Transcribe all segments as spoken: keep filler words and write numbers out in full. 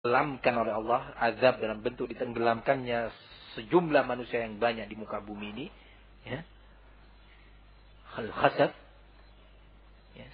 ditenggelamkan oleh Allah, azab dalam bentuk ditenggelamkannya sejumlah manusia yang banyak di muka bumi ini, ya. Al-khasaf, yes.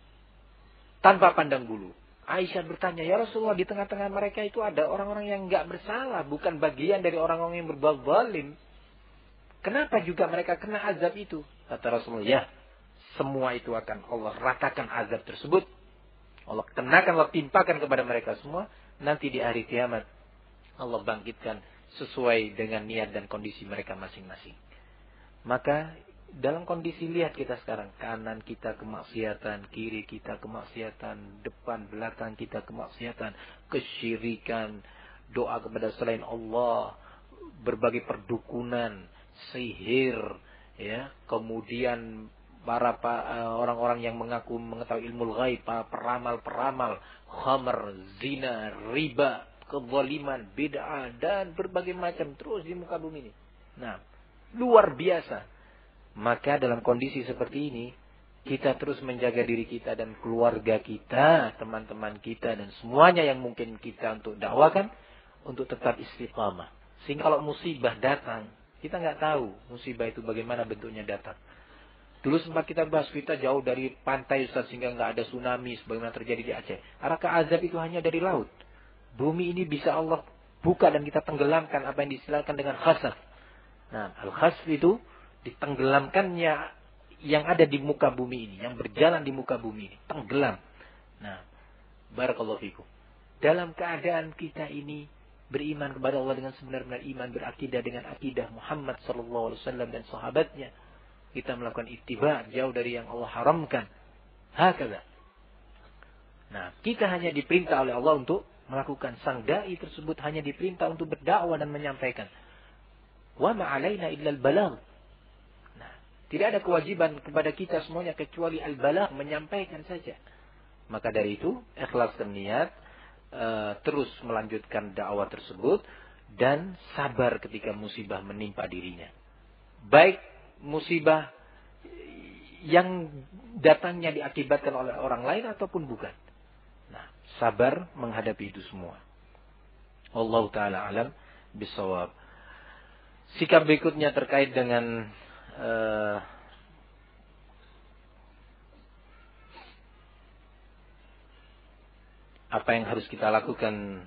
Tanpa pandang bulu. Aisyah bertanya, ya Rasulullah, di tengah-tengah mereka itu ada orang-orang yang enggak bersalah, bukan bagian dari orang-orang yang berbuat zalim. Kenapa juga mereka kena azab itu? Kata Rasulullah, ya, semua itu akan Allah ratakan azab tersebut. Allah kenakan, Allah timpakan kepada mereka semua. Nanti di hari kiamat Allah bangkitkan sesuai dengan niat dan kondisi mereka masing-masing. Maka dalam kondisi lihat kita sekarang, kanan kita kemaksiatan, kiri kita kemaksiatan, depan belakang kita kemaksiatan, kesyirikan, doa kepada selain Allah, berbagai perdukunan, sihir, ya, kemudian para orang-orang yang mengaku mengetahui ilmu ghaib, para peramal-peramal, khamr, zina, riba, kezaliman, bid'ah, dan berbagai macam terus di muka bumi ini. Nah, luar biasa. Maka dalam kondisi seperti ini, kita terus menjaga diri kita dan keluarga kita, teman-teman kita, dan semuanya yang mungkin kita untuk dakwakan, untuk tetap istiqamah. Sehingga kalau musibah datang, kita nggak tahu musibah itu bagaimana bentuknya datang. Dulu sempat kita bahas, kita jauh dari pantai Ustaz, sehingga nggak ada tsunami sebagaimana terjadi di Aceh. Adakah azab itu hanya dari laut? Bumi ini bisa Allah buka dan kita tenggelamkan, apa yang distilahkan dengan khasaf. Nah, al-khasf itu ditenggelamkannya yang ada di muka bumi ini, yang berjalan di muka bumi ini, tenggelam. Nah, barakallahu fikum. Dalam keadaan kita ini beriman kepada Allah dengan sebenar-benar iman, berakidah dengan akidah Muhammad sallallahu alaihi wasallam dan sahabatnya, kita melakukan ittiba jauh dari yang Allah haramkan. Hakala. Nah, kita hanya diperintah oleh Allah untuk melakukan. Sang dai tersebut hanya diperintah untuk berdakwah dan menyampaikan. Wa ma 'alaina illa al-balagh. Nah, tidak ada kewajiban kepada kita semuanya kecuali al-balagh, menyampaikan saja. Maka dari itu, ikhlaskan niat, uh, terus melanjutkan dakwah tersebut dan sabar ketika musibah menimpa dirinya. Baik musibah yang datangnya diakibatkan oleh orang lain ataupun bukan. Nah, sabar menghadapi itu semua. Allah Ta'ala alam bisawab. Sikap berikutnya terkait dengan uh, apa yang harus kita lakukan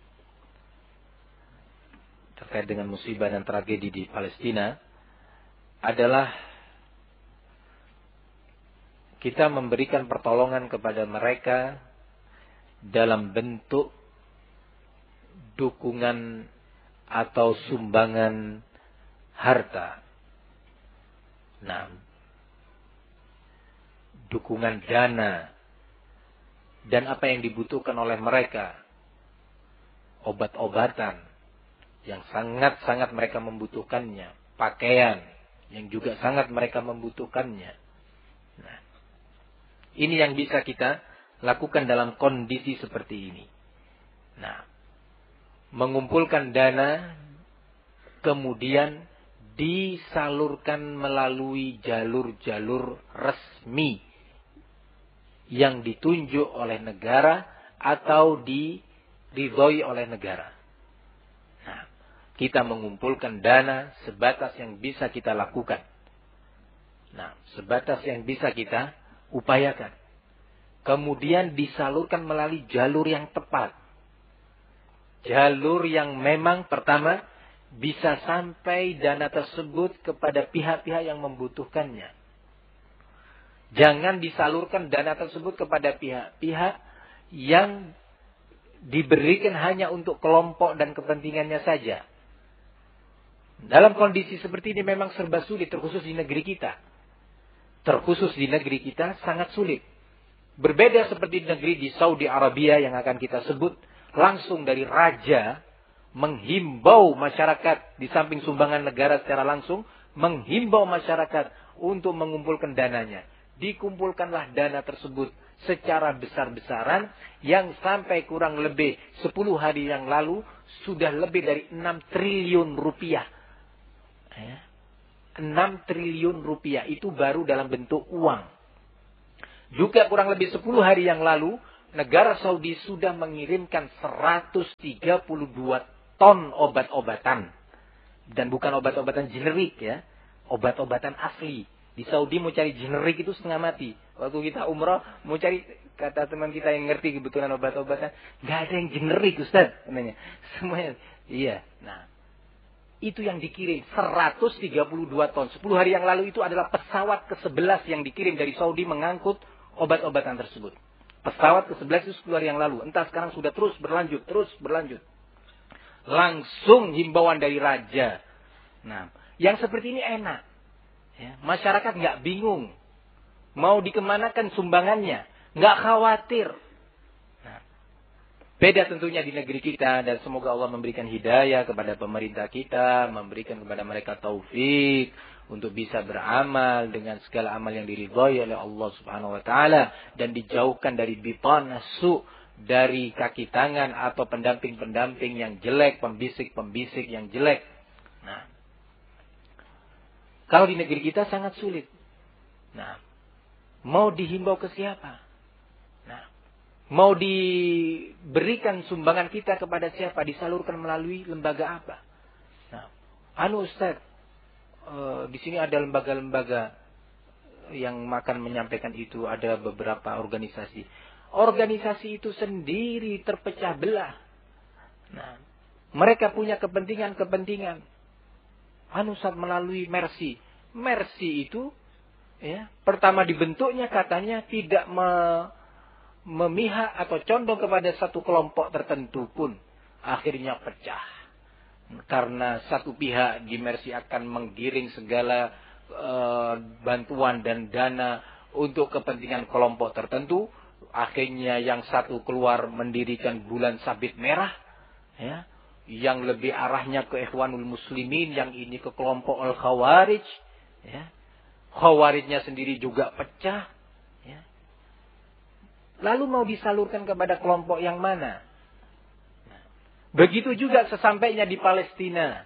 terkait dengan musibah dan tragedi di Palestina adalah kita memberikan pertolongan kepada mereka dalam bentuk dukungan atau sumbangan harta. Nah, dukungan dana dan apa yang dibutuhkan oleh mereka, obat-obatan yang sangat-sangat mereka membutuhkannya, pakaian yang juga sangat mereka membutuhkannya. Nah, ini yang bisa kita lakukan dalam kondisi seperti ini. Nah, mengumpulkan dana kemudian disalurkan melalui jalur-jalur resmi yang ditunjuk oleh negara atau diridhoi oleh negara. Nah, kita mengumpulkan dana sebatas yang bisa kita lakukan. Nah, sebatas yang bisa kita upayakan. Kemudian disalurkan melalui jalur yang tepat. Jalur yang memang pertama bisa sampai dana tersebut kepada pihak-pihak yang membutuhkannya. Jangan disalurkan dana tersebut kepada pihak-pihak yang diberikan hanya untuk kelompok dan kepentingannya saja. Dalam kondisi seperti ini memang serba sulit, terkhusus di negeri kita. Terkhusus di negeri kita sangat sulit. Berbeda seperti negeri di Saudi Arabia yang akan kita sebut, langsung dari raja menghimbau masyarakat, di samping sumbangan negara secara langsung, menghimbau masyarakat untuk mengumpulkan dananya. Dikumpulkanlah dana tersebut secara besar-besaran yang sampai kurang lebih sepuluh hari yang lalu sudah lebih dari enam triliun rupiah. enam triliun rupiah itu baru dalam bentuk uang. Juga kurang lebih sepuluh hari yang lalu negara Saudi sudah mengirimkan seratus tiga puluh dua ton obat-obatan. Dan bukan obat-obatan generik ya. Obat-obatan asli. Di Saudi mau cari generik itu setengah mati. Waktu kita umroh mau cari, kata teman kita yang ngerti kebetulan obat-obatan, nggak ada yang generik Ustaz. Namanya. Semuanya. Iya. Nah. Itu yang dikirim. seratus tiga puluh dua ton. sepuluh hari yang lalu itu adalah pesawat ke sebelas yang dikirim dari Saudi mengangkut obat-obatan tersebut. Pesawat ke sebelas itu sepuluh hari yang lalu. Entah sekarang sudah terus berlanjut. Terus berlanjut. Langsung himbauan dari raja. Nah. Yang seperti ini enak. Ya, masyarakat nggak bingung. Mau dikemanakan sumbangannya. Nggak khawatir. Nah, beda tentunya di negeri kita. Dan semoga Allah memberikan hidayah kepada pemerintah kita. Memberikan kepada mereka taufik. Untuk bisa beramal dengan segala amal yang diridhai oleh Allah subhanahu wa ta'ala. Dan dijauhkan dari bitan nasu. Dari kaki tangan atau pendamping-pendamping yang jelek. Pembisik-pembisik yang jelek. Nah. Kalau di negeri kita sangat sulit. Nah, mau dihimbau ke siapa? Nah, mau diberikan sumbangan kita kepada siapa? Disalurkan melalui lembaga apa? Nah, anu Ustaz, e, di sini ada lembaga-lembaga yang akan menyampaikan itu, ada beberapa organisasi. Organisasi itu sendiri terpecah belah. Nah, mereka punya kepentingan-kepentingan. Anu Ustaz melalui Mercy. Mercy itu ya, pertama dibentuknya katanya tidak me, memihak atau condong kepada satu kelompok tertentu pun. Akhirnya pecah. Karena satu pihak di Mercy akan menggiring segala uh, bantuan dan dana untuk kepentingan kelompok tertentu. Akhirnya yang satu keluar mendirikan bulan sabit merah. Ya. Yang lebih arahnya ke Ikhwanul Muslimin, yang ini ke kelompok Al-Khawarij. Ya. Khawarijnya sendiri juga pecah. Ya. Lalu mau disalurkan kepada kelompok yang mana? Nah, begitu juga sesampainya di Palestina.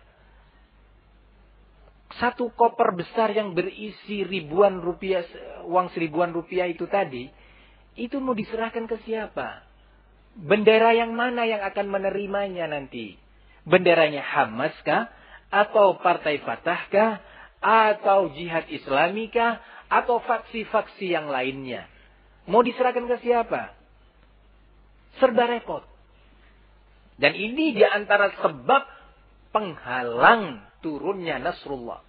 Satu koper besar yang berisi ribuan rupiah, uang seribuan rupiah itu tadi, itu mau diserahkan ke siapa? Bendera yang mana yang akan menerimanya nanti? Benderanya Hamas kah? Atau Partai Fatah kah? Atau Jihad Islami kah? Atau faksi-faksi yang lainnya? Mau diserahkan ke siapa? Serba repot. Dan ini di antara sebab penghalang turunnya Nasrullah.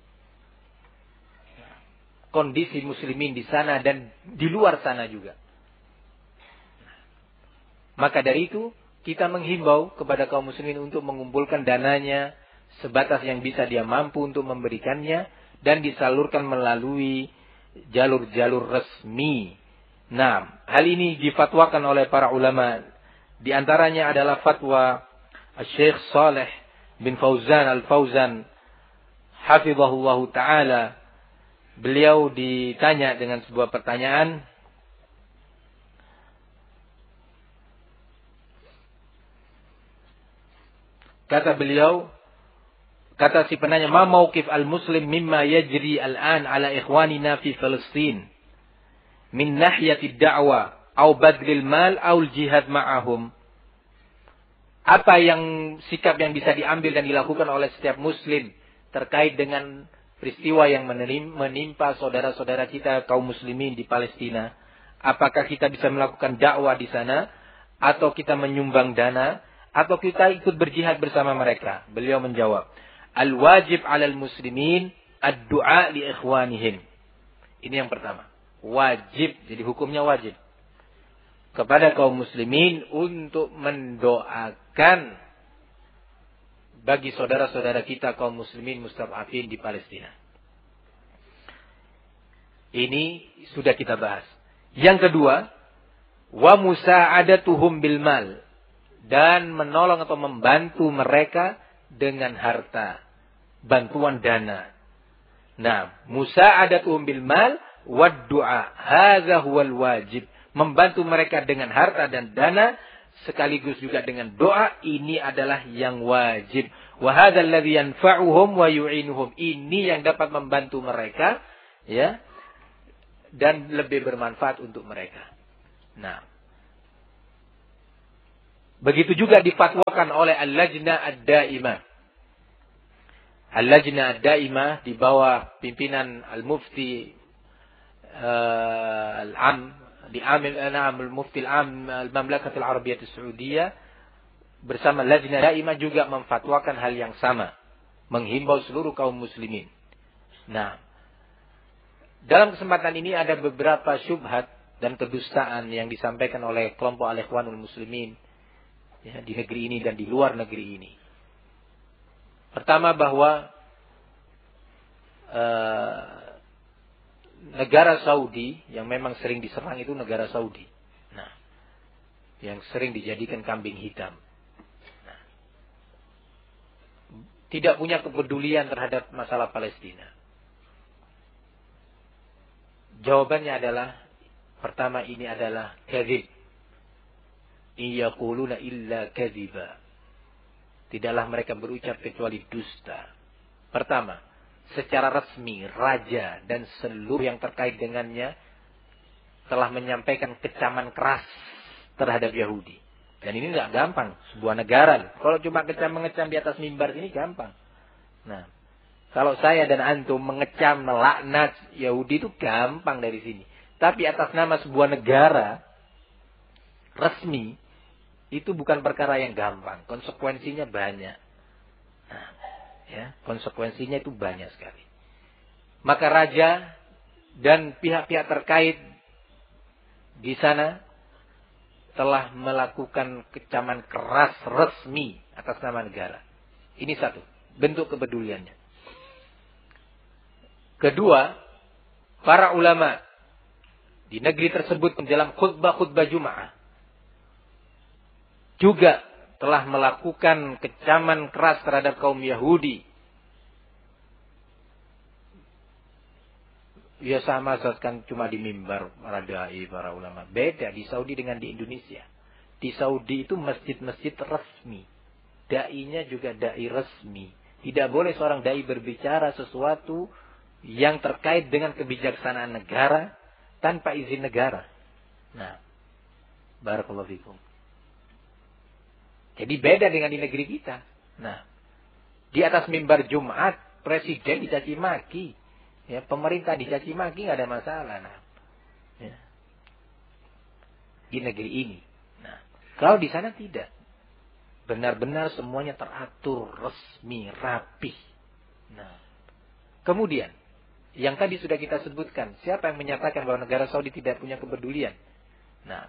Kondisi muslimin di sana dan di luar sana juga. Maka dari itu, kita menghimbau kepada kaum muslimin untuk mengumpulkan dananya sebatas yang bisa dia mampu untuk memberikannya dan disalurkan melalui jalur-jalur resmi. Nah, hal ini difatwakan oleh para ulama. Di antaranya adalah fatwa Syekh Saleh bin Fauzan Al-Fauzan hafizahullah ta'ala. Beliau ditanya dengan sebuah pertanyaan. Kata beliau, kata si penanya, ma mauqif al-muslim mimma yajri al-an ala ikhwanina fi Palestin min nahyati da'wa au badlil mal au jihad ma'ahum. Apa yang sikap yang bisa diambil dan dilakukan oleh setiap muslim terkait dengan peristiwa yang menimpa saudara-saudara kita kaum muslimin di Palestina? Apakah kita bisa melakukan dakwah di sana atau kita menyumbang dana? Atau kita ikut berjihad bersama mereka? Beliau menjawab, al-wajib 'alal muslimin ad-du'a li ikhwanihim. Ini yang pertama. Wajib, jadi hukumnya wajib. Kepada kaum muslimin untuk mendoakan bagi saudara-saudara kita kaum muslimin mustad'afin di Palestina. Ini sudah kita bahas. Yang kedua, wa musa'adatuhum bil mal. Dan menolong atau membantu mereka dengan harta. Bantuan dana. Nah, musa'adatuhum bil mal wad du'a. Hadza huwal wajib. Membantu mereka dengan harta dan dana sekaligus juga dengan doa, ini adalah yang wajib. Wa hadzal ladzi yanfa'uhum wa yu'inuhum. Ini yang dapat membantu mereka, ya. Dan lebih bermanfaat untuk mereka. Nah, Begitu juga difatwakan oleh Al-Lajnah Ad-Daimah. Al-Lajnah Ad-Daimah di bawah pimpinan Al-Mufti uh, Al-Am di Amil Al-Mufti Al-Am Al-Mamlakatul Arabiyyah As-Saudiyah bersama Lajnah Daimah juga memfatwakan hal yang sama, menghimbau seluruh kaum muslimin. Nah, dalam kesempatan ini ada beberapa syubhat dan kedustaan yang disampaikan oleh kelompok Al-Ikhwanul Muslimin ya, di negeri ini dan di luar negeri ini. Pertama bahwa uh, negara Saudi yang memang sering diserang itu negara Saudi. Nah, yang sering dijadikan kambing hitam. Nah, tidak punya kepedulian terhadap masalah Palestina. Jawabannya adalah, pertama ini adalah kadzib. Iyaquluna illa kadziba. Tidaklah mereka berucap kecuali dusta. Pertama, secara resmi raja dan seluruh yang terkait dengannya telah menyampaikan kecaman keras terhadap Yahudi. Dan ini tidak gampang, sebuah negara. Kalau cuma kecam mengecam di atas mimbar ini gampang. Nah, kalau saya dan antum mengecam, melaknat Yahudi itu gampang dari sini. Tapi atas nama sebuah negara resmi, itu bukan perkara yang gampang. Konsekuensinya banyak. Nah, ya, konsekuensinya itu banyak sekali. Maka raja dan pihak-pihak terkait di sana telah melakukan kecaman keras resmi atas nama negara. Ini satu, bentuk kepeduliannya. Kedua, para ulama di negeri tersebut menjelang khutbah-khutbah Jumat juga telah melakukan kecaman keras terhadap kaum Yahudi. Ya sama kan cuma di mimbar para dai, para ulama. Beda di Saudi dengan di Indonesia. Di Saudi itu masjid-masjid resmi. Dai-nya juga dai resmi. Tidak boleh seorang dai berbicara sesuatu yang terkait dengan kebijaksanaan negara tanpa izin negara. Nah, barakallahu fikum. Jadi beda dengan di negeri kita. Nah, di atas mimbar Jumat, presiden dicaci maki. Ya, pemerintah dicaci maki nggak ada masalah. Nah, ya. Di negeri ini. Nah, kalau di sana tidak. Benar-benar semuanya teratur, resmi, rapi. Nah, kemudian, yang tadi sudah kita sebutkan, siapa yang menyatakan bahwa negara Saudi tidak punya kepedulian? Nah,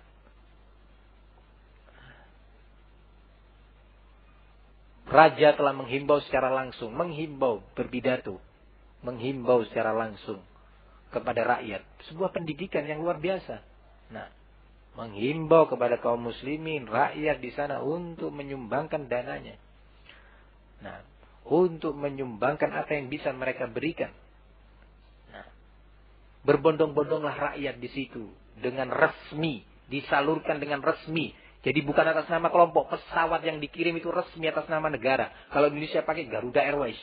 raja telah menghimbau secara langsung, menghimbau berpidato, menghimbau secara langsung kepada rakyat. Sebuah pendidikan yang luar biasa. Nah, menghimbau kepada kaum muslimin, rakyat di sana untuk menyumbangkan dananya. Nah, untuk menyumbangkan apa yang bisa mereka berikan. Nah, berbondong-bondonglah rakyat di situ dengan resmi, disalurkan dengan resmi. Jadi bukan atas nama kelompok, pesawat yang dikirim itu resmi atas nama negara. Kalau Indonesia pakai Garuda Airways.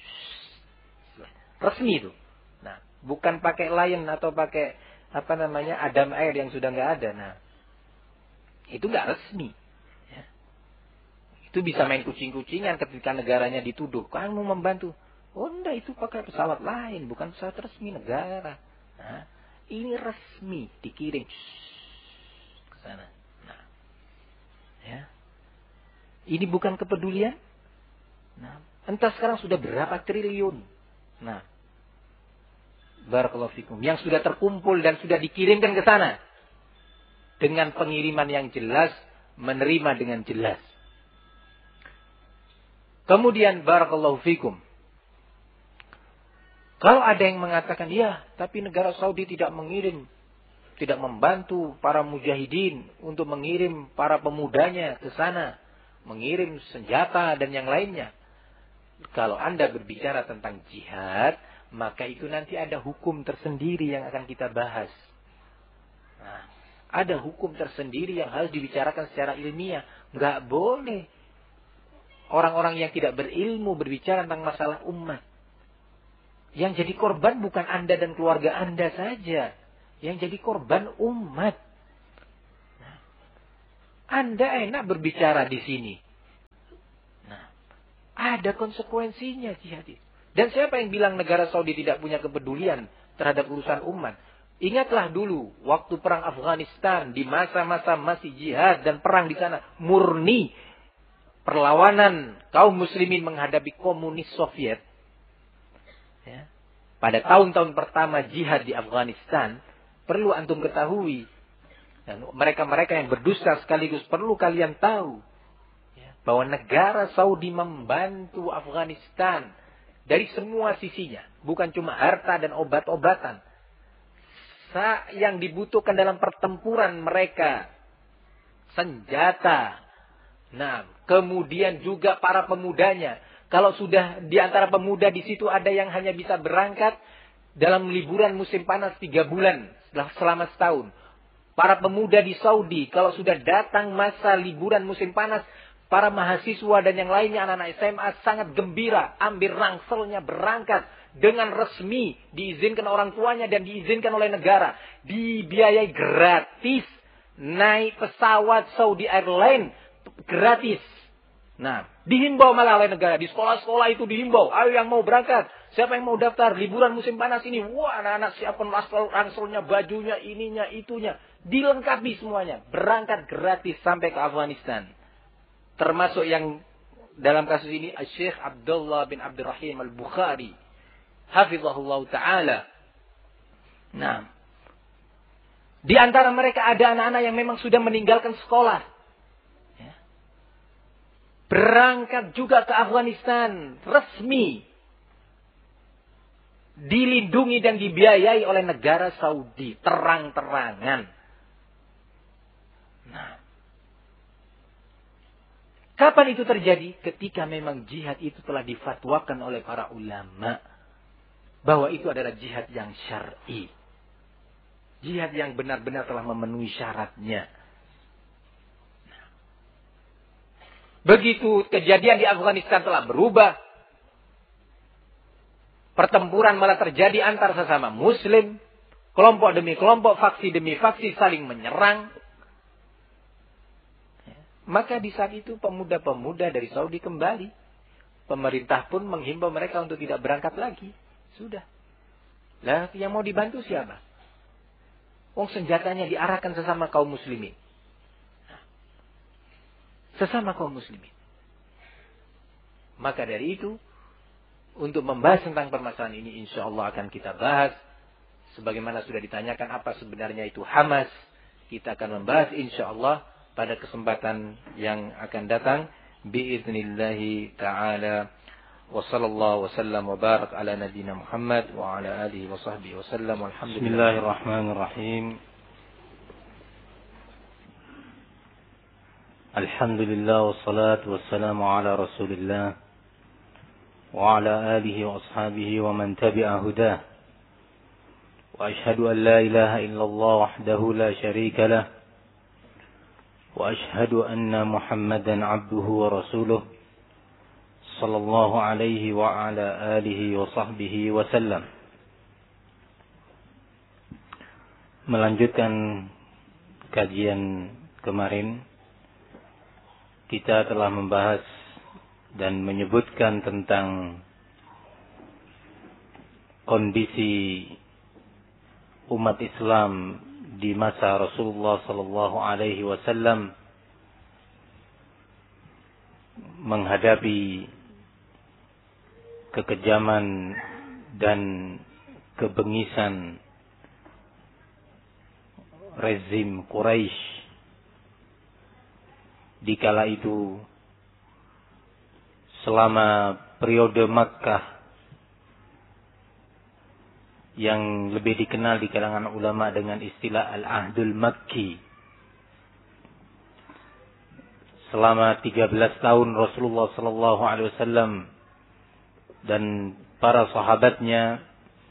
Resmi itu. Nah, bukan pakai Lion atau pakai apa namanya Adam Air yang sudah nggak ada. Nah, itu nggak resmi. Ya. Itu bisa main kucing-kucingan ketika negaranya dituduh. Kamu membantu. Oh enggak, itu pakai pesawat lain, bukan pesawat resmi negara. Nah, ini resmi dikirim ke sana. Ya. Ini bukan kepedulian. Nah, entah sekarang sudah berapa triliun. Nah, barakallahu fikum, yang sudah terkumpul dan sudah dikirimkan ke sana dengan pengiriman yang jelas, menerima dengan jelas. Kemudian barakallahu fikum, kalau ada yang mengatakan, ya, tapi negara Saudi tidak mengirim, tidak membantu para mujahidin untuk mengirim para pemudanya ke sana, mengirim senjata dan yang lainnya. Kalau Anda berbicara tentang jihad, maka itu nanti ada hukum tersendiri yang akan kita bahas. Nah, ada hukum tersendiri yang harus dibicarakan secara ilmiah. Nggak boleh orang-orang yang tidak berilmu berbicara tentang masalah umat. Yang jadi korban bukan Anda dan keluarga Anda saja. Yang jadi korban umat. Nah, Anda enak berbicara di sini. Nah, ada konsekuensinya jihad itu. Dan siapa yang bilang negara Saudi tidak punya kepedulian terhadap urusan umat? Ingatlah dulu waktu perang Afghanistan, di masa-masa masih jihad dan perang di sana murni perlawanan kaum muslimin menghadapi komunis Soviet. Ya. Pada tahun-tahun pertama jihad di Afghanistan, perlu antum ketahui, dan mereka-mereka yang berdusta sekaligus perlu kalian tahu, ya, bahwa negara Saudi membantu Afghanistan dari semua sisinya. Bukan cuma harta dan obat-obatan. Yang dibutuhkan dalam pertempuran mereka. Senjata. Nah, kemudian juga para pemudanya. Kalau sudah di antara pemuda di situ ada yang hanya bisa berangkat dalam liburan musim panas tiga bulan. Selama setahun. Para pemuda di Saudi, kalau sudah datang masa liburan musim panas, para mahasiswa dan yang lainnya anak-anak S M A sangat gembira. Ambil rangselnya berangkat dengan resmi. Diizinkan orang tuanya dan diizinkan oleh negara. Dibiayai gratis. Naik pesawat Saudi Airlines gratis. Nah, dihimbau malah oleh negara. Di sekolah-sekolah itu dihimbau. Ayo yang mau berangkat. Siapa yang mau daftar liburan musim panas ini? Wah, anak-anak siapkan rangselnya, bajunya, ininya, itunya. Dilengkapi semuanya. Berangkat gratis sampai ke Afghanistan. Termasuk yang dalam kasus ini Syekh Abdullah bin Abdurrahim Al-Bukhari. Hafizahullah Ta'ala. Nah. Di antara mereka ada anak-anak yang memang sudah meninggalkan sekolah. Ya. Berangkat juga ke Afghanistan. Resmi. Dilindungi dan dibiayai oleh negara Saudi. Terang-terangan. Nah. Kapan itu terjadi? Ketika memang jihad itu telah difatwakan oleh para ulama. Bahwa itu adalah jihad yang syar'i. Jihad yang benar-benar telah memenuhi syaratnya. Begitu kejadian di Afghanistan telah berubah. Pertempuran malah terjadi antar sesama muslim. Kelompok demi kelompok, faksi demi faksi saling menyerang. Maka di saat itu pemuda-pemuda dari Saudi kembali. Pemerintah pun menghimbau mereka untuk tidak berangkat lagi. Sudah. Lah yang mau dibantu siapa? Wong senjatanya diarahkan sesama kaum muslimin. Sesama kaum muslimin. Maka dari itu, untuk membahas tentang permasalahan ini insya Allah akan kita bahas. Sebagaimana sudah ditanyakan apa sebenarnya itu Hamas. Kita akan membahas insya Allah pada kesempatan yang akan datang biiznillahi ta'ala. Wa sallallahu wa sallam wa barak ala nabiyyina Muhammad wa ala alihi wa sahbihi wa sallam. Walhamdulillah. Bismillahirrahmanirrahim. Alhamdulillah wassalatu wassalamu ala Rasulillah wa ala alihi wa ashabihi wa man tabi'a hudah. Wa ashhadu an la ilaha illallah wahdahu la syarika lah. وأشهد أن محمدا عبده ورسوله صلى الله عليه وعلى آله وصحبه وسلم. Melanjutkan kajian kemarin, kita telah membahas dan menyebutkan tentang kondisi umat Islam di masa Rasulullah sallallahu alaihi wasallam menghadapi kekejaman dan kebengisan rezim Quraisy di kala itu, selama periode Makkah yang lebih dikenal di kalangan ulama dengan istilah Al-Ahdul Makki. Selama tiga belas tahun Rasulullah sallallahu alaihi wasallam dan para sahabatnya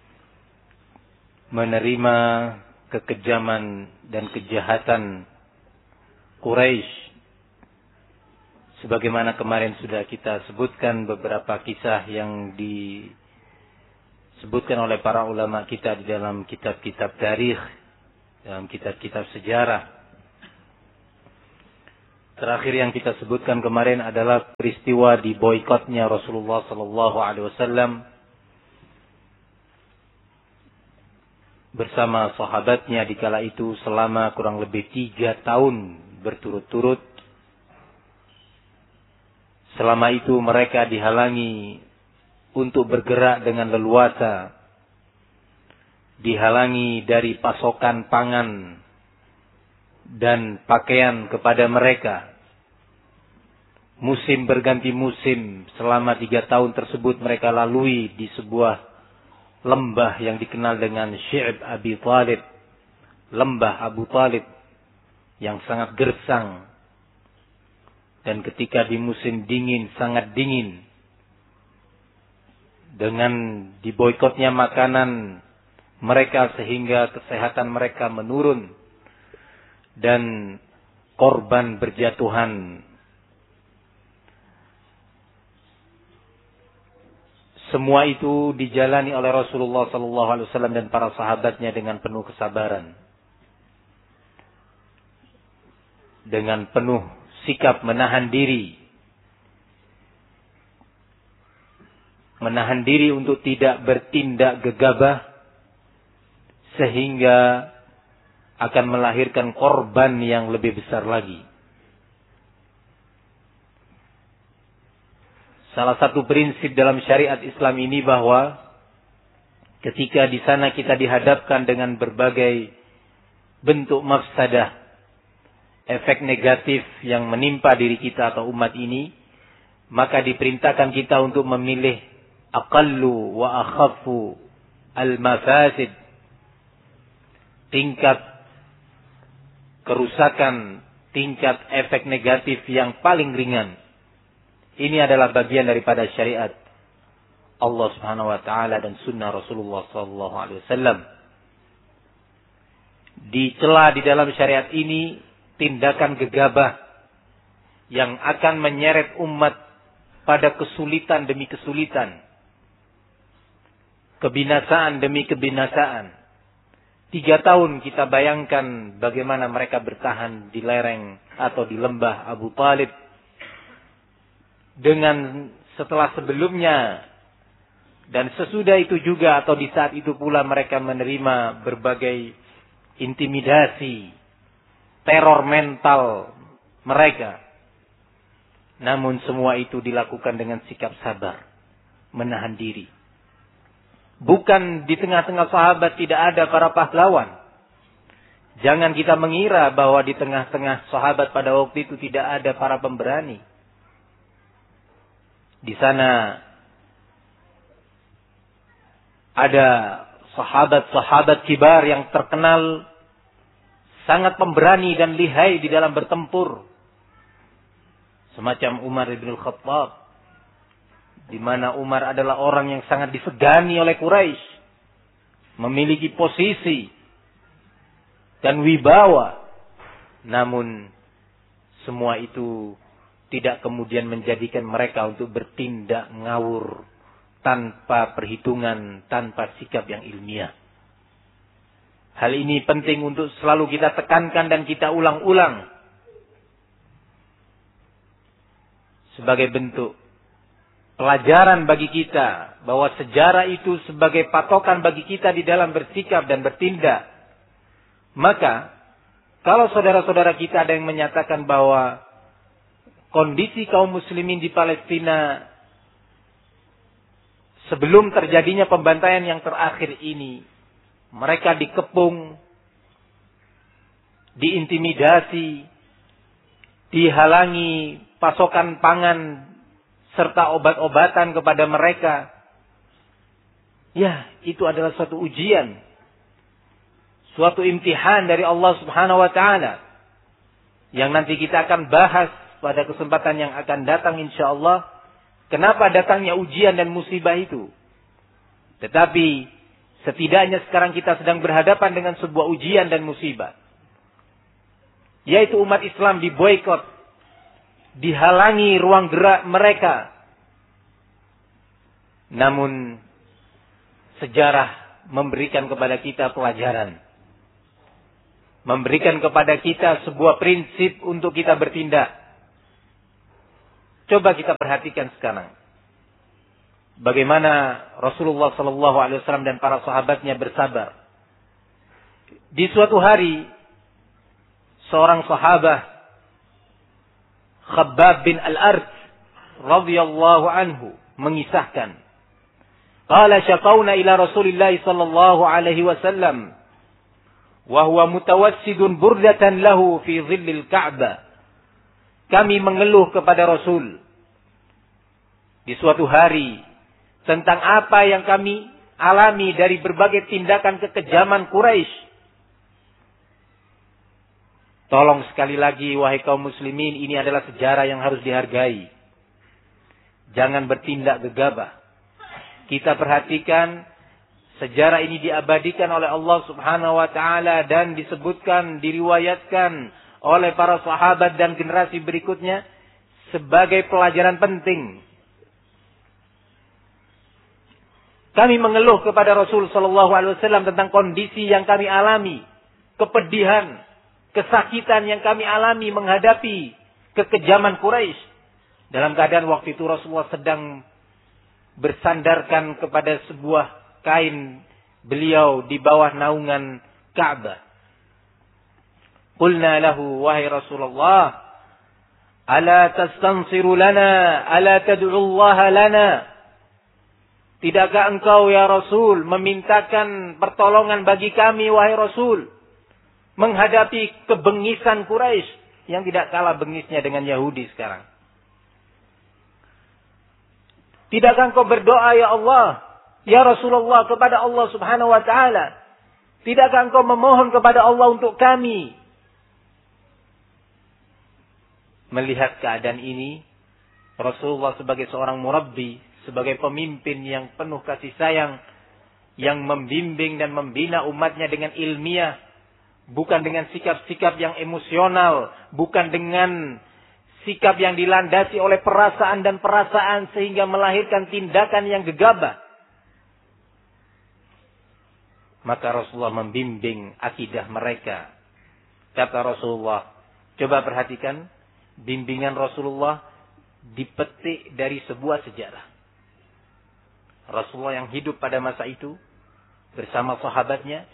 menerima kekejaman dan kejahatan Quraisy. Sebagaimana kemarin sudah kita sebutkan beberapa kisah yang di sebutkan oleh para ulama kita di dalam kitab-kitab tarikh, dalam kitab-kitab sejarah. Terakhir yang kita sebutkan kemarin adalah peristiwa di boikotnya Rasulullah sallallahu alaihi wasallam bersama sahabatnya di kala itu selama kurang lebih tiga tahun berturut-turut. Selama itu mereka dihalangi untuk bergerak dengan leluasa, dihalangi dari pasokan pangan dan pakaian kepada mereka. Musim berganti musim, selama tiga tahun tersebut mereka lalui di sebuah lembah yang dikenal dengan Syi'b Abi Talib, lembah Abu Talib yang sangat gersang. Dan ketika di musim dingin, sangat dingin, dengan diboikotnya makanan mereka sehingga kesehatan mereka menurun dan korban berjatuhan. Semua itu dijalani oleh Rasulullah sallallahu alaihi wasallam dan para sahabatnya dengan penuh kesabaran, dengan penuh sikap menahan diri, menahan diri untuk tidak bertindak gegabah sehingga akan melahirkan korban yang lebih besar lagi. Salah satu prinsip dalam syariat Islam ini bahwa ketika di sana kita dihadapkan dengan berbagai bentuk mafsadah, efek negatif yang menimpa diri kita atau umat ini, maka diperintahkan kita untuk memilih aqallu wa akhaffu al-mafasid, tingkat kerusakan, tingkat efek negatif yang paling ringan. Ini adalah bagian daripada syariat Allah Subhanahu wa taala dan sunnah Rasulullah sallallahu alaihi wasallam. Dicela di dalam syariat ini tindakan gegabah yang akan menyeret umat pada kesulitan demi kesulitan, kebinasaan demi kebinasaan. Tiga tahun kita bayangkan bagaimana mereka bertahan di lereng atau di lembah Abu Talib. Dengan setelah sebelumnya dan sesudah itu juga atau di saat itu pula mereka menerima berbagai intimidasi, teror mental mereka. Namun semua itu dilakukan dengan sikap sabar, menahan diri. Bukan di tengah-tengah sahabat tidak ada para pahlawan. Jangan kita mengira bahwa di tengah-tengah sahabat pada waktu itu tidak ada para pemberani. Di sana ada sahabat-sahabat kibar yang terkenal sangat pemberani dan lihai di dalam bertempur. Semacam Umar ibn Khattab, di mana Umar adalah orang yang sangat disegani oleh Quraisy, memiliki posisi dan wibawa. Namun semua itu tidak kemudian menjadikan mereka untuk bertindak ngawur tanpa perhitungan, tanpa sikap yang ilmiah. Hal ini penting untuk selalu kita tekankan dan kita ulang-ulang sebagai bentuk pelajaran bagi kita bahwa sejarah itu sebagai patokan bagi kita di dalam bersikap dan bertindak. Maka kalau saudara-saudara kita ada yang menyatakan bahwa kondisi kaum muslimin di Palestina sebelum terjadinya pembantaian yang terakhir ini, mereka dikepung, diintimidasi, dihalangi pasokan pangan serta obat-obatan kepada mereka. Ya, itu adalah suatu ujian, suatu imtihan dari Allah Subhanahu wa taala yang nanti kita akan bahas pada kesempatan yang akan datang insyaallah, kenapa datangnya ujian dan musibah itu. Tetapi setidaknya sekarang kita sedang berhadapan dengan sebuah ujian dan musibah, yaitu umat Islam diboikot, dihalangi ruang gerak mereka. Namun sejarah memberikan kepada kita pelajaran, memberikan kepada kita sebuah prinsip untuk kita bertindak. Coba kita perhatikan sekarang. Bagaimana Rasulullah Sallallahu Alaihi Wasallam dan para sahabatnya bersabar. Di suatu hari, seorang sahabat Khabbab bin Al-Arat radhiyallahu anhu mengisahkan, qala syaqawna ila Rasulillah sallallahu alaihi wasallam wa huwa mutawassidun burdatan lahu fi dhillil Ka'bah. Kami mengeluh kepada Rasul di suatu hari tentang apa yang kami alami dari berbagai tindakan kekejaman Quraisy. Tolong sekali lagi wahai kaum muslimin, ini adalah sejarah yang harus dihargai. Jangan bertindak gegabah. Kita perhatikan sejarah ini diabadikan oleh Allah Subhanahu wa taala dan disebutkan, diriwayatkan oleh para sahabat dan generasi berikutnya sebagai pelajaran penting. Kami mengeluh kepada Rasul sallallahu alaihi wasallam tentang kondisi yang kami alami, kepedihan, kesakitan yang kami alami menghadapi kekejaman Quraisy. Dalam keadaan waktu itu Rasulullah sedang bersandarkan kepada sebuah kain beliau di bawah naungan Ka'bah. Qulna lahu, wahai Rasulullah, ala tastansiru lana, ala tad'u Allah lana. Tidakkah engkau ya Rasul memintakan pertolongan bagi kami wahai Rasul menghadapi kebengisan Quraisy yang tidak kalah bengisnya dengan Yahudi sekarang? Tidakkah engkau berdoa ya Allah, ya Rasulullah, kepada Allah Subhanahu wa taala? Tidakkah engkau memohon kepada Allah untuk kami? Melihat keadaan ini, Rasulullah sebagai seorang murabbi, sebagai pemimpin yang penuh kasih sayang, yang membimbing dan membina umatnya dengan ilmiah, bukan dengan sikap-sikap yang emosional, bukan dengan sikap yang dilandasi oleh perasaan dan perasaan sehingga melahirkan tindakan yang gegabah. Maka Rasulullah membimbing akidah mereka. Kata Rasulullah, coba perhatikan, bimbingan Rasulullah dipetik dari sebuah sejarah. Rasulullah yang hidup pada masa itu bersama sahabatnya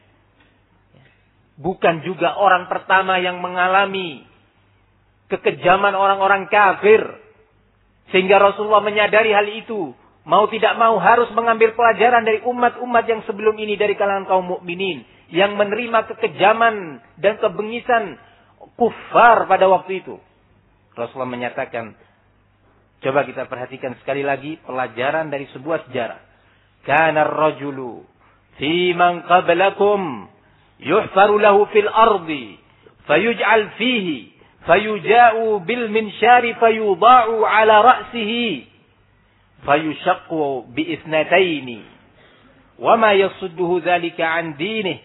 bukan juga orang pertama yang mengalami kekejaman orang-orang kafir, sehingga Rasulullah menyadari hal itu, mau tidak mau harus mengambil pelajaran dari umat-umat yang sebelum ini, dari kalangan kaum mukminin yang menerima kekejaman dan kebengisan kufar pada waktu itu. Rasulullah menyatakan, coba kita perhatikan sekali lagi pelajaran dari sebuah sejarah. Kana ar-rajulu fi man qablakum yuhfaru lahu fil ardi fayuj'al fihi fayuja'u bil minsyari fayudha'u ala ra'sihi fayushaqqu bi ithnataini wa ma yasudduhu dzalika an dinih.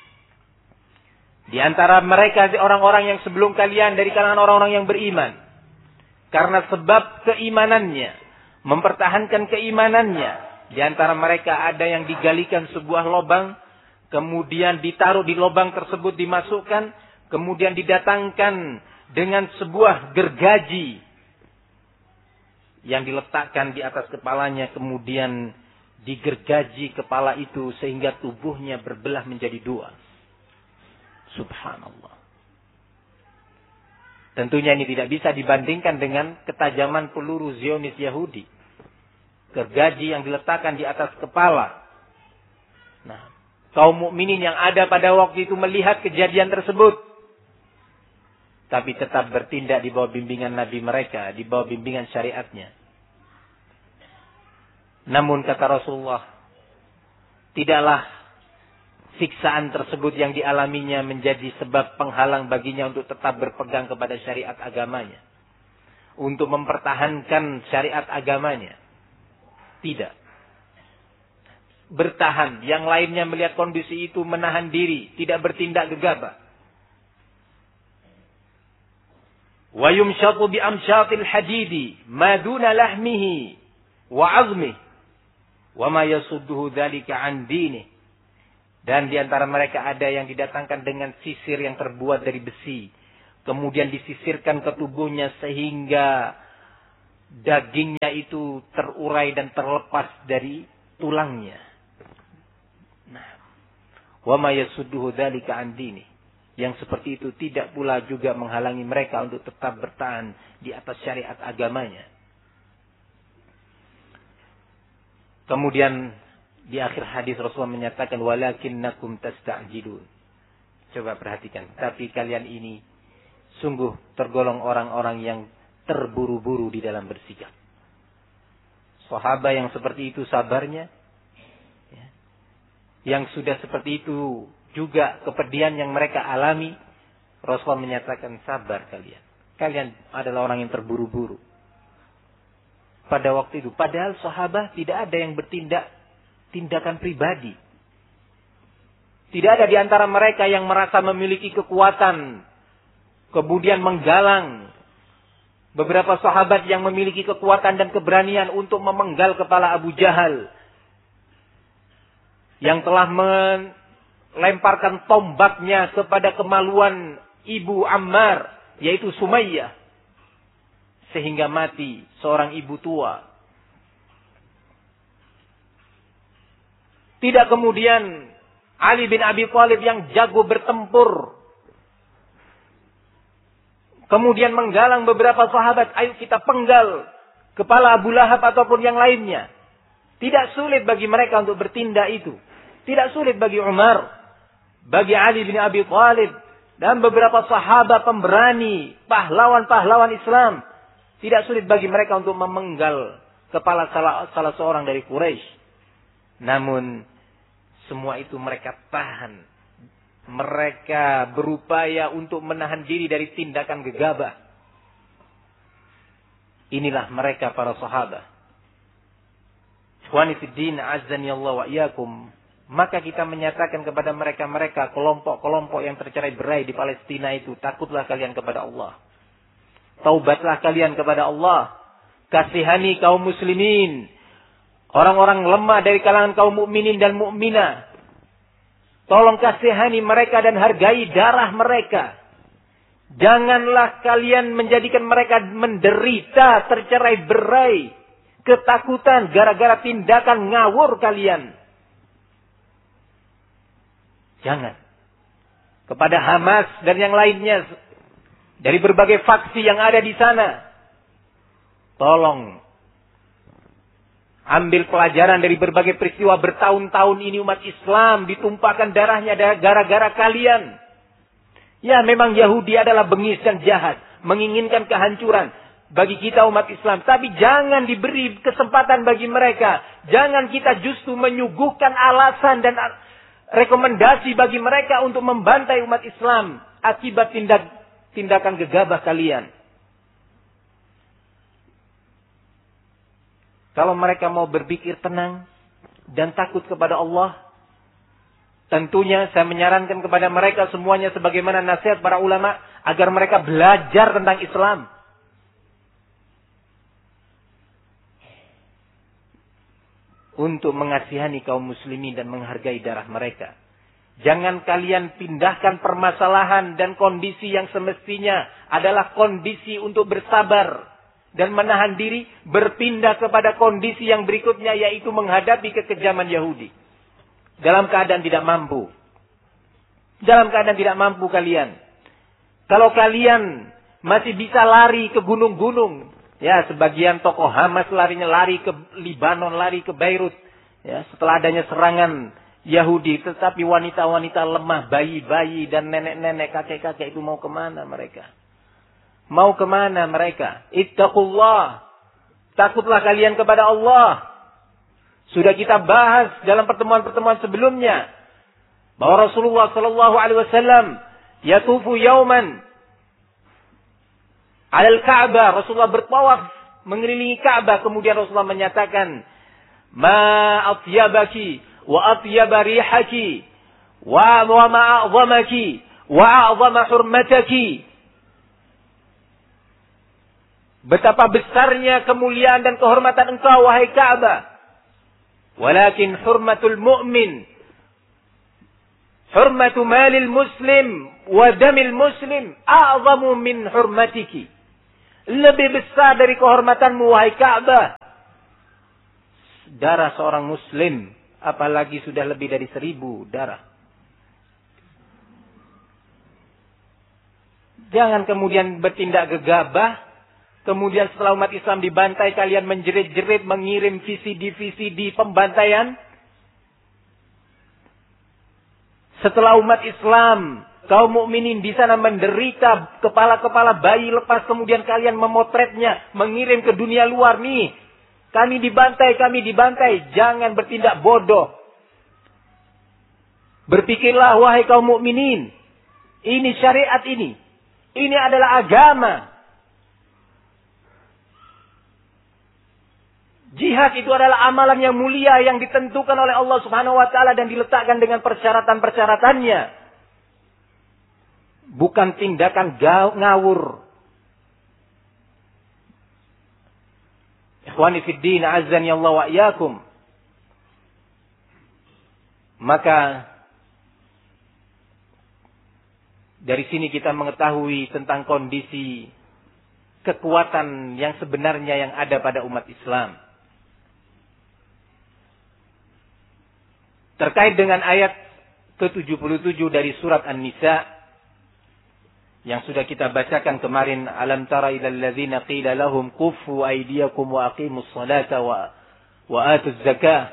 Di antara mereka orang-orang yang sebelum kalian dari kalangan orang-orang yang beriman, karena sebab keimanannya, mempertahankan keimanannya, di antara mereka ada yang digalikan sebuah lubang, kemudian ditaruh di lubang tersebut, dimasukkan, kemudian didatangkan dengan sebuah gergaji yang diletakkan di atas kepalanya, kemudian digergaji kepala itu sehingga tubuhnya berbelah menjadi dua. Subhanallah. Tentunya ini tidak bisa dibandingkan dengan ketajaman peluru Zionis Yahudi. Gergaji yang diletakkan di atas kepala. Nah, kaum mukminin yang ada pada waktu itu melihat kejadian tersebut, tapi tetap bertindak di bawah bimbingan Nabi mereka, di bawah bimbingan syariatnya. Namun kata Rasulullah, tidaklah siksaan tersebut yang dialaminya menjadi sebab penghalang baginya untuk tetap berpegang kepada syariat agamanya, untuk mempertahankan syariat agamanya. Tidak. Bertahan. Yang lainnya melihat kondisi itu menahan diri, tidak bertindak gegabah. Wa yumshatu bi amshatil hadidi ma duna lahmihi wa 'azmihi wa ma yasudduhu dzalika an dinihi. Dan di antara mereka ada yang didatangkan dengan sisir yang terbuat dari besi, kemudian disisirkan ke tubuhnya sehingga dagingnya itu terurai dan terlepas dari tulangnya. Nah, wa ma yasudduhu dzalika an dini. Yang seperti itu tidak pula juga menghalangi mereka untuk tetap bertahan di atas syariat agamanya. Kemudian di akhir hadis Rasulullah menyatakan walakinnakum tasta'jilun. Coba perhatikan, tapi kalian ini sungguh tergolong orang-orang yang terburu-buru di dalam bersikap. Sahabat yang seperti itu sabarnya, ya. Yang sudah seperti itu juga kepedihan yang mereka alami, Rasulullah menyatakan sabar kalian. Kalian adalah orang yang terburu-buru. Pada waktu itu, padahal sahabat tidak ada yang bertindak tindakan pribadi. Tidak ada di antara mereka yang merasa memiliki kekuatan, kemudian menggalang. Beberapa sahabat yang memiliki kekuatan dan keberanian untuk memenggal kepala Abu Jahal, yang telah melemparkan tombaknya kepada kemaluan ibu Ammar, yaitu Sumayyah, sehingga mati seorang ibu tua. Tidak kemudian Ali bin Abi Thalib yang jago bertempur, kemudian menggalang beberapa sahabat, ayo kita penggal kepala Abu Lahab ataupun yang lainnya. Tidak sulit bagi mereka untuk bertindak itu. Tidak sulit bagi Umar, bagi Ali bin Abi Thalib, dan beberapa sahabat pemberani, pahlawan-pahlawan Islam. Tidak sulit bagi mereka untuk memenggal kepala salah, salah seorang dari Quraisy. Namun, semua itu mereka tahan. Mereka berupaya untuk menahan diri dari tindakan gegabah. Inilah mereka para sahabat. Ikhwani fiddin, azzani Allah wa iyyakum. Maka kita menyatakan kepada mereka-mereka, kelompok-kelompok yang tercerai-berai di Palestina itu, takutlah kalian kepada Allah. Taubatlah kalian kepada Allah. Kasihani kaum muslimin, orang-orang lemah dari kalangan kaum mukminin dan mukminah. Tolong kasihani mereka dan hargai darah mereka. Janganlah kalian menjadikan mereka menderita, tercerai-berai, ketakutan gara-gara tindakan ngawur kalian. Jangan. Kepada Hamas dan yang lainnya dari berbagai faksi yang ada di sana, tolong ambil pelajaran dari berbagai peristiwa bertahun-tahun ini umat Islam ditumpahkan darahnya gara-gara kalian. Ya, memang Yahudi adalah bengis dan jahat, menginginkan kehancuran bagi kita umat Islam. Tapi jangan diberi kesempatan bagi mereka. Jangan kita justru menyuguhkan alasan dan rekomendasi bagi mereka untuk membantai umat Islam akibat tindak, tindakan gegabah kalian. Kalau mereka mau berpikir tenang dan takut kepada Allah, tentunya saya menyarankan kepada mereka semuanya sebagaimana nasihat para ulama agar mereka belajar tentang Islam. Untuk mengasihani kaum muslimin dan menghargai darah mereka. Jangan kalian pindahkan permasalahan dan kondisi yang semestinya adalah kondisi untuk bersabar dan menahan diri, berpindah kepada kondisi yang berikutnya, yaitu menghadapi kekejaman Yahudi. Dalam keadaan tidak mampu. Dalam keadaan tidak mampu kalian. Kalau kalian masih bisa lari ke gunung-gunung, ya sebagian tokoh Hamas larinya lari ke Libanon, lari ke Beirut, ya setelah adanya serangan Yahudi. Tetapi wanita-wanita lemah, bayi-bayi dan nenek-nenek, kakek-kakek itu mau kemana mereka? Mau kemana mereka? Ittaqullah. Takutlah kalian kepada Allah. Sudah kita bahas dalam pertemuan-pertemuan sebelumnya bahwa Rasulullah sallallahu alaihi wasallam yatufu yauman alal Ka'bah. Rasulullah bertawaf mengelilingi Ka'bah, kemudian Rasulullah menyatakan, "Ma atyabaki wa atyaba rihaki wa wa ma a'zamaki wa a'zama hurmataki." Betapa besarnya kemuliaan dan kehormatan engkau, wahai Ka'bah. Walakin hurmatul mu'min, hurmatu malil muslim wa damil muslim a'zamu min hurmatiki. Lebih besar dari kehormatanmu, wahai Ka'bah. Darah seorang muslim, apalagi sudah lebih dari seribu darah. Jangan kemudian bertindak gegabah. Kemudian setelah umat Islam dibantai, kalian menjerit-jerit, mengirim V C D-V C D pembantaian. Setelah umat Islam, kaum mukminin di sana menderita, kepala-kepala bayi lepas, kemudian kalian memotretnya, mengirim ke dunia luar nih. Kami dibantai, kami dibantai. Jangan bertindak bodoh. Berpikirlah, wahai kaum mukminin, ini syariat ini. Ini adalah agama. Jihad itu adalah amalan yang mulia yang ditentukan oleh Allah Subhanahu wa taala dan diletakkan dengan persyaratan-persyaratannya. Bukan tindakan ngawur. Ikhwani fid din, azzani Allah wa iyyakum. Maka dari sini kita mengetahui tentang kondisi kekuatan yang sebenarnya yang ada pada umat Islam. Terkait dengan ayat ke tujuh puluh tujuh dari surat An-Nisa yang sudah kita bacakan kemarin, alam tara ilal ladzina qila lahum kuffu aydiyakum wa aqimus salata wa wa atuz zakah.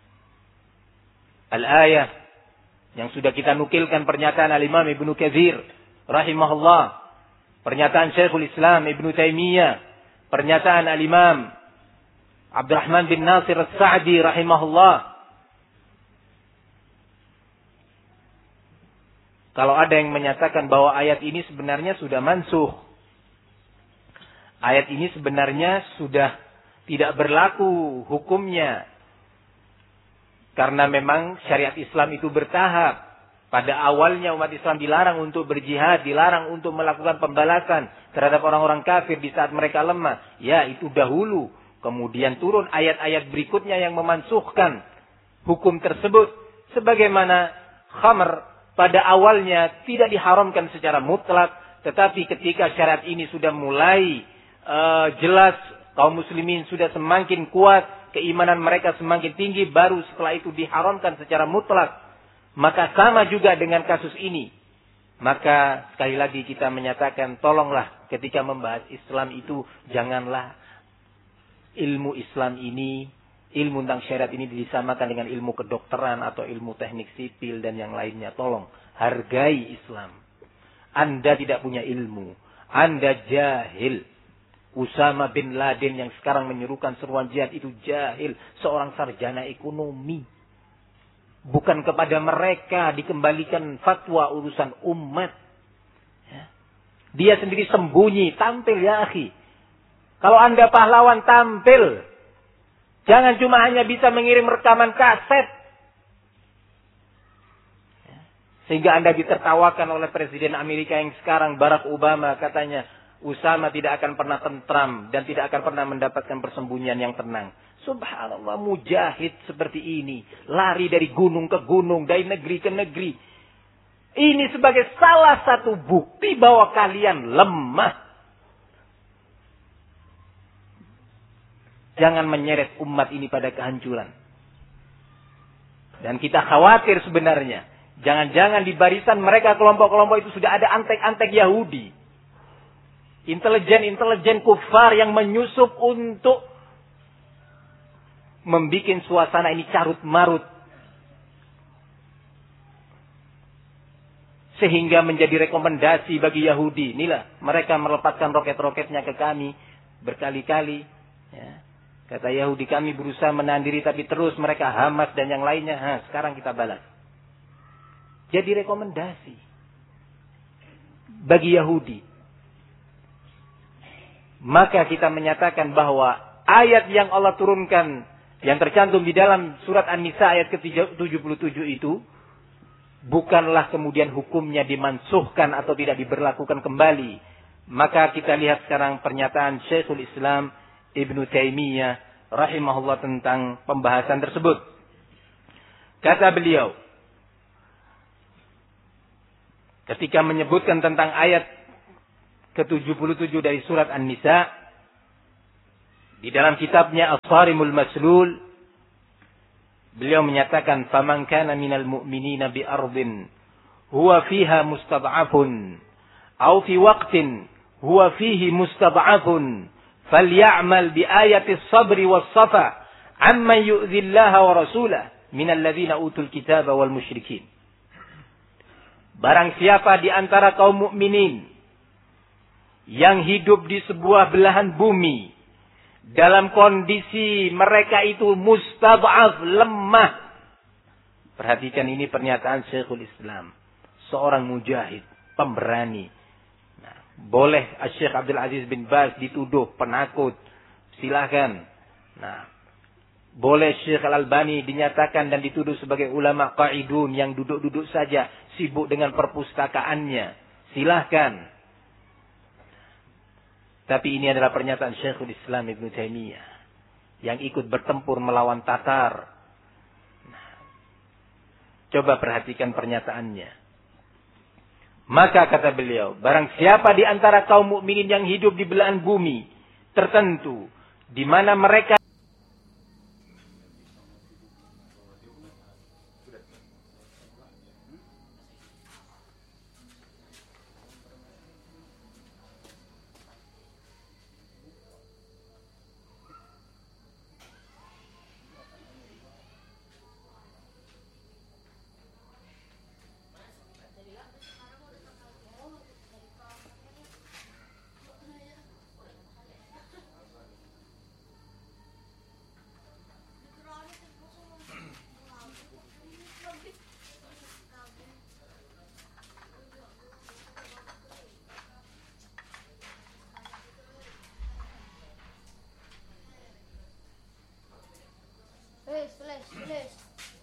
Al-ayah yang sudah kita nukilkan pernyataan Al-Imam Ibnu Katsir rahimahullah, pernyataan Syekhul Islam Ibnu Taimiyah, pernyataan Al-Imam Abdurrahman bin Nasir As-Sa'di rahimahullah. Kalau ada yang menyatakan bahwa ayat ini sebenarnya sudah mansuh. Ayat ini sebenarnya sudah tidak berlaku hukumnya. Karena memang syariat Islam itu bertahap. Pada awalnya umat Islam dilarang untuk berjihad, dilarang untuk melakukan pembalasan terhadap orang-orang kafir di saat mereka lemah. Ya, itu dahulu. Kemudian turun ayat-ayat berikutnya yang memansuhkan hukum tersebut. Sebagaimana khamr pada awalnya tidak diharamkan secara mutlak, tetapi ketika syariat ini sudah mulai uh, jelas, kaum muslimin sudah semakin kuat, keimanan mereka semakin tinggi, baru setelah itu diharamkan secara mutlak. Maka sama juga dengan kasus ini. Maka sekali lagi kita menyatakan, tolonglah ketika membahas Islam itu, janganlah ilmu Islam ini, ilmu tentang syariat ini disamakan dengan ilmu kedokteran atau ilmu teknik sipil dan yang lainnya. Tolong, hargai Islam. Anda tidak punya ilmu. Anda jahil. Usama bin Laden yang sekarang menyerukan seruan jihad itu jahil. Seorang sarjana ekonomi. Bukan kepada mereka dikembalikan fatwa urusan umat. Dia sendiri sembunyi. Tampil ya akhi. Kalau Anda pahlawan, tampil. Jangan cuma hanya bisa mengirim rekaman kaset. Sehingga Anda ditertawakan oleh Presiden Amerika yang sekarang, Barack Obama, katanya, Usama tidak akan pernah tentram dan tidak akan pernah mendapatkan persembunyian yang tenang. Subhanallah, mujahid seperti ini. Lari dari gunung ke gunung, dari negeri ke negeri. Ini sebagai salah satu bukti bahwa kalian lemah. Jangan menyeret umat ini pada kehancuran. Dan kita khawatir sebenarnya. Jangan-jangan di barisan mereka kelompok-kelompok itu sudah ada antek-antek Yahudi. Intelijen-intelijen kufar yang menyusup untuk membuat suasana ini carut-marut. Sehingga menjadi rekomendasi bagi Yahudi. Inilah mereka melepaskan roket-roketnya ke kami berkali-kali. Ya. Kata Yahudi, kami berusaha menahan diri tapi terus mereka Hamas dan yang lainnya. Ha, sekarang kita balas. Jadi rekomendasi bagi Yahudi. Maka kita menyatakan bahwa ayat yang Allah turunkan, yang tercantum di dalam surat An-Nisa ayat ke tujuh puluh tujuh itu, bukanlah kemudian hukumnya dimansuhkan atau tidak diberlakukan kembali. Maka kita lihat sekarang pernyataan Syekhul Islam Ibnu Taimiyah rahimahullah tentang pembahasan tersebut. Kata beliau, ketika menyebutkan tentang ayat ke tujuh puluh tujuh dari surat An-Nisa, di dalam kitabnya As-Sarimul Maslul, beliau menyatakan, "Faman kana minal mu'minina bi ardin huwa fiha mustad'afun aw fi waqtin huwa fihi mustad'afun faly'amal bi ayati as-sabri was-safa amma yu'dhillaha wa rasulahu minal ladzina utul kitaba wal musyrikin." Barang siapa di antara kaum mukminin yang hidup di sebuah belahan bumi dalam kondisi mereka itu mustad'af, lemah. Perhatikan ini pernyataan Syekhul Islam, seorang mujahid, pemberani. Nah, boleh Syekh Abdul Aziz bin Baz dituduh penakut, silakan. Nah, boleh Syekh Al-Albani dinyatakan dan dituduh sebagai ulama qaidun yang duduk-duduk saja, sibuk dengan perpustakaannya, silahkan. Tapi ini adalah pernyataan Syekhul Islam Ibnu Taimiyah yang ikut bertempur melawan Tatar. Nah, coba perhatikan pernyataannya. Maka kata beliau, barang siapa di antara kaum mukminin yang hidup di belahan bumi tertentu, di mana mereka Flash, flash, flash.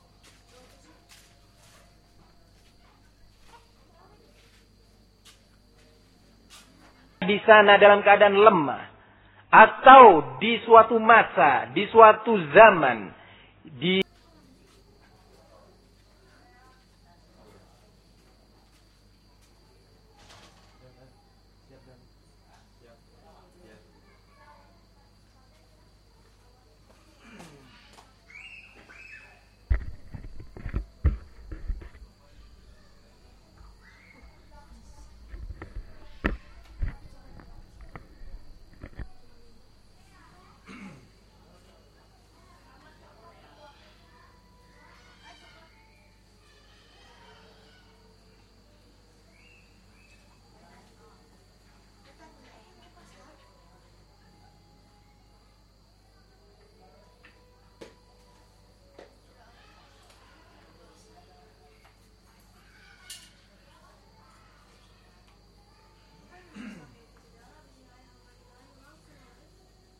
di sana dalam keadaan lemah, atau di suatu masa, di suatu zaman, di